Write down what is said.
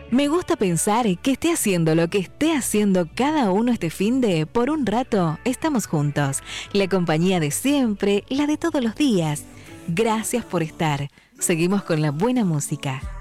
Me gusta pensar que esté haciendo lo que esté haciendo cada uno este finde, por un rato estamos juntos. La compañía de siempre, la de todos los días. Gracias por estar. Seguimos con la buena música.